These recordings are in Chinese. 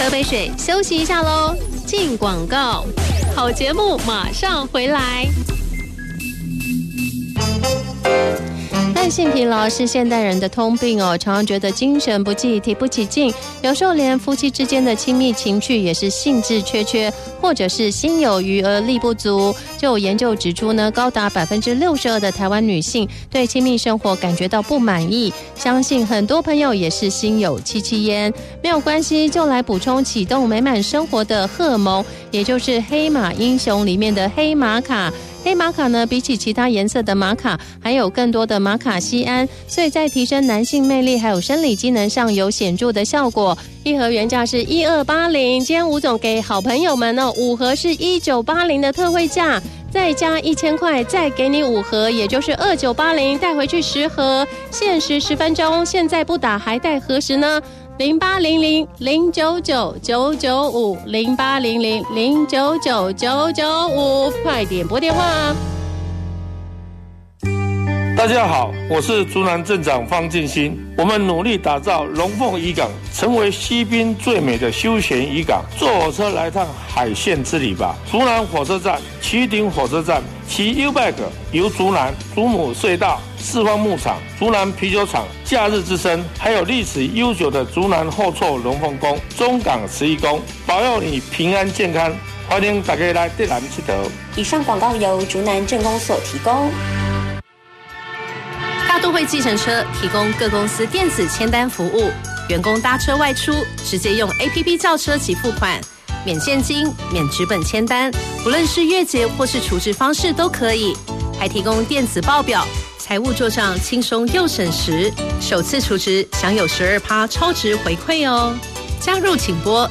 喝杯水，休息一下喽。进广告，好节目马上回来。慢性疲劳是现代人的通病哦，常常觉得精神不济、提不起劲，有时候连夫妻之间的亲密情趣也是兴致缺，或者是心有余而力不足。就有研究指出呢，高达62%的台湾女性对亲密生活感觉到不满意，相信很多朋友也是心有戚焉。没有关系，就来补充启动美满生活的荷尔蒙，也就是黑马英雄里面的黑玛卡。黑玛卡呢，比起其他颜色的玛卡，含有更多的玛卡酰胺，所以在提升男性魅力还有生理机能上有显著的效果。一盒原价是1280，今天吴总给好朋友们哦，5盒是1980的特惠价，再加1000块，再给你5盒，也就是2980，带回去10盒，限时10分钟，现在不打还待何时呢？0800-099-995，0800-099-995，快点拨电话。 大家好，我是竹南镇长方进新。我们努力打造龙凤渔港成为西滨最美的休闲渔港，坐火车来趟海线之旅吧。竹南火车站、旗顶火车站、骑 U-Bike 游竹南、竹母隧道、四方牧场、竹南啤酒厂、假日之声，还有历史悠久的竹南后厝龙凤宫、中港慈义宫，保佑你平安健康。欢迎大家来趯南佚佗。 以上广告由竹南镇公所提供。 大都会计程车提供各公司电子签单服务，员工搭车外出直接用 APP 叫车及付款，免现金、免纸本签单，不论是月结或是储值方式都可以，还提供电子报表，财务做账轻松又省时，首次储值享有12%超值回馈哦。加入请拨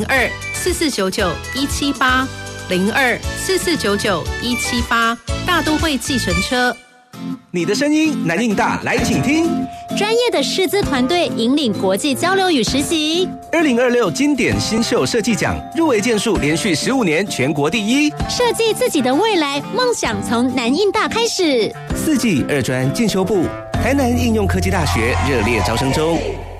02-4499-178，02-4499-178，大都会计程车。 你的声音南印大，来请听。 专业的师资团队引领国际交流与实习。 2026经典新秀设计奖入围件数连续15年全国第一。 设计自己的未来，梦想从南印大开始。 4技2专进修部，台南应用科技大学热烈招生中。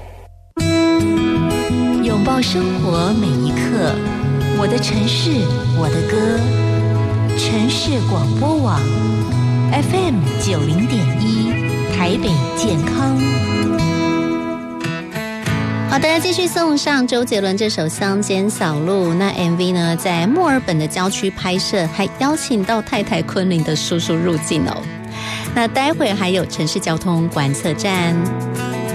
拥抱生活每一刻，我的城市，我的歌。城市广播网 FM 90.1，台北健康。好的，继续送上周杰伦这首《乡间小路》。那 MV 呢，在墨尔本的郊区拍摄，还邀请到太太昆凌的叔叔入境哦。那待会还有城市交通观测站。